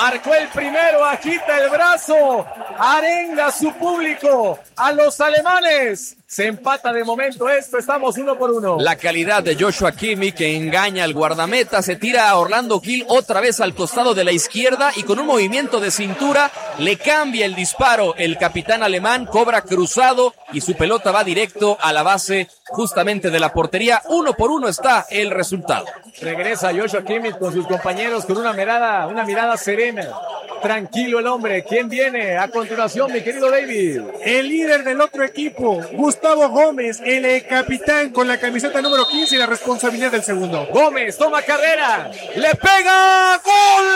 Marcó el primero, agita el brazo, arenga a su público, a los alemanes. Se empata de momento esto, estamos 1-1. La calidad de Joshua Kimmich que engaña al guardameta, se tira a Orlando Gil otra vez al costado de la izquierda y con un movimiento de cintura le cambia el disparo. El capitán alemán cobra cruzado y su pelota va directo a la base justamente de la portería. 1-1 está el resultado. Regresa Joshua Kimmich con sus compañeros con una mirada serena. Tranquilo el hombre. ¿Quién viene a continuación, mi querido David? El líder del otro equipo, Gustavo Gómez, el capitán con la camiseta número 15 y la responsabilidad del segundo. Gómez toma carrera, le pega, ¡gol!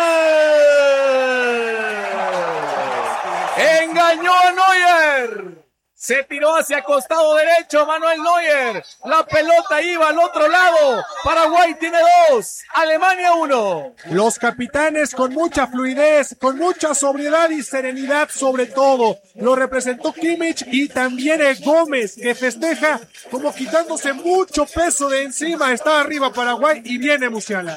Engañó a Neuer. Se tiró hacia costado derecho Manuel Neuer. La pelota iba al otro lado. Paraguay tiene 2. Alemania 1. Los capitanes con mucha fluidez, con mucha sobriedad y serenidad sobre todo. Lo representó Kimmich y también el Gómez, que festeja como quitándose mucho peso de encima. Está arriba Paraguay y viene Musiala.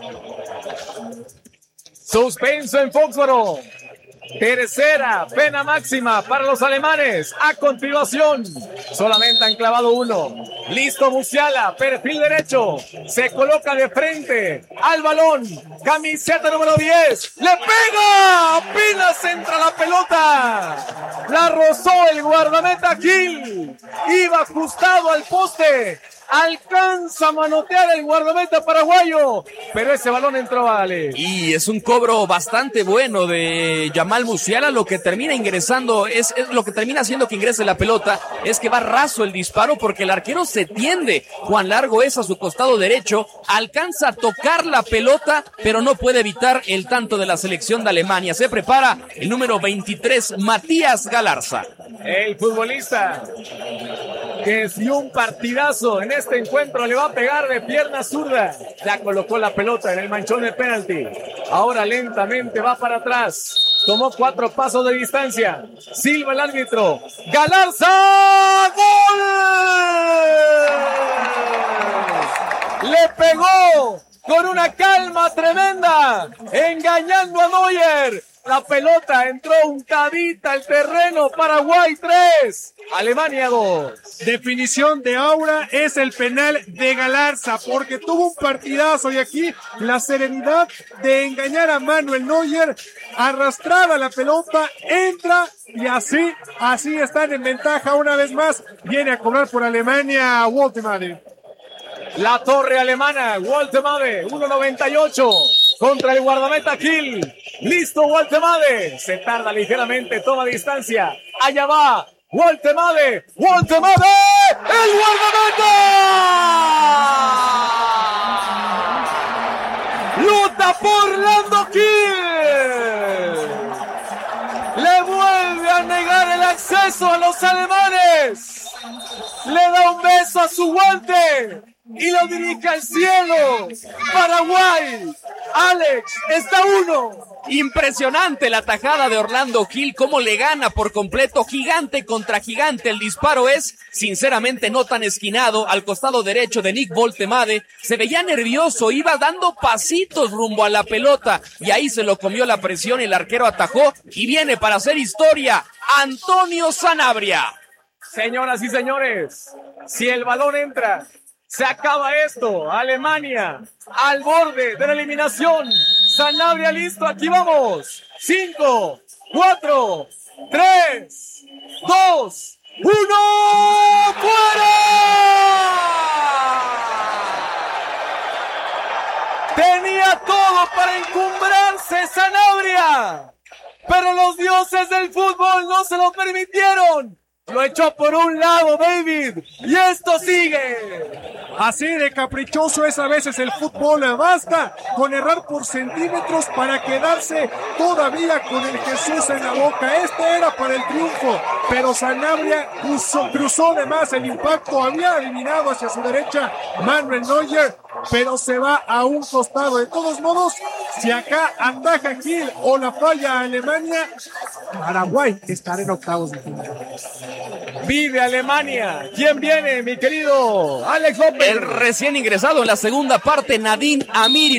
Suspenso en Foxboro. Tercera pena máxima para los alemanes. A continuación, solamente han clavado 1. Listo Musiala, perfil derecho. Se coloca de frente al balón. Camiseta número 10. ¡Le pega! Apenas entra la pelota. La rozó el guardameta Gil. Iba ajustado al poste. Alcanza a manotear el guardameta paraguayo, pero ese balón entró, vale. Y es un cobro bastante bueno de Jamal Musiala. Lo que termina ingresando es lo que termina haciendo que ingrese la pelota, es que va raso el disparo porque el arquero se tiende. Juan Largo es a su costado derecho, alcanza a tocar la pelota, pero no puede evitar el tanto de la selección de Alemania. Se prepara el número 23, Matías Galarza. El futbolista que dio un partidazo en este encuentro le va a pegar de pierna zurda. Ya colocó la pelota en el manchón de penalti. Ahora lentamente va para atrás. Tomó 4 pasos de distancia. Silva el árbitro. ¡Galarza! ¡Gol! Le pegó con una calma tremenda, engañando a Neuer. La pelota entró untadita al terreno. Paraguay 3, Alemania 2. Definición de aura es el penal de Galarza, porque tuvo un partidazo y aquí la serenidad de engañar a Manuel Neuer, arrastraba la pelota, entra y así están en ventaja una vez más. Viene a cobrar por Alemania Woltemade. La torre alemana, Woltemade, 1.98 contra el guardameta Gil. Listo Woltemade, se tarda ligeramente, toma distancia. Allá va Woltemade, Woltemade, el guardameta. Luta por Orlando Gil. Le vuelve a negar el acceso a los alemanes. Le da un beso a su guante y lo dirige al cielo. Paraguay, Alex, está 1. Impresionante la tajada de Orlando Gil, cómo le gana por completo, gigante contra gigante. El disparo es sinceramente no tan esquinado. Al costado derecho de Nick Woltemade se veía nervioso, iba dando pasitos rumbo a la pelota y ahí se lo comió la presión. El arquero atajó y viene para hacer historia Antonio Sanabria. Señoras y señores, si el balón entra, se acaba esto. Alemania al borde de la eliminación. Sanabria listo, aquí vamos. 5, 4, 3, 2, 1. ¡Fuera! Tenía todo para encumbrarse Sanabria, pero los dioses del fútbol no se lo permitieron. Lo echó por un lado, David, y esto sigue. Así de caprichoso es a veces el fútbol. Basta con errar por centímetros para quedarse todavía con el Jesús en la boca. Este era para el triunfo, pero Sanabria cruzó de más el impacto. Había adivinado hacia su derecha Manuel Neuer, pero se va a un costado. De todos modos, si acá ataja Gil o la falla Alemania, Paraguay estará en octavos de final. Vive Alemania. ¿Quién viene, mi querido Alex López? El recién ingresado en la segunda parte, Nadine Amiri.